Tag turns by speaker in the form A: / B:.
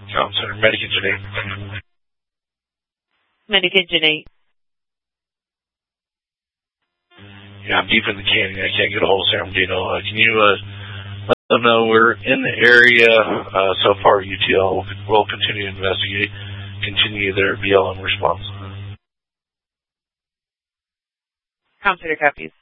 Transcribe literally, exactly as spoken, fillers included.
A: Counselor Medicagen eight.
B: Medicagen eight.
A: Yeah, I'm deep in the canyon. I can't get a hold of San Bernardino. Uh, can you uh, let them know we're in the area? Uh, so far, U T L will continue to investigate, continue their B L M response.
B: Counselor copies.